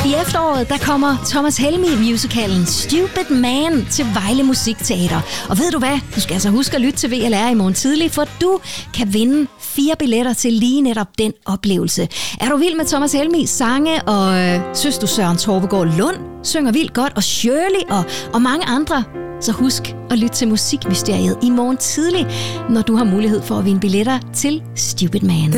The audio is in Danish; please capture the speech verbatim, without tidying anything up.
I efteråret, der kommer Thomas Helmig-musicalen Stupid Man til Vejle Musikteater. Og ved du hvad? Du skal altså huske at lytte til V L R i morgen tidlig, for du kan vinde fire billetter til lige netop den oplevelse. Er du vild med Thomas Helmigs sange, og øh, synes du Søren Torvegaard Lund synger vildt godt, og Shirley og, og mange andre, så husk at lytte til Musikmysteriet i morgen tidlig, når du har mulighed for at vinde billetter til Stupid Man.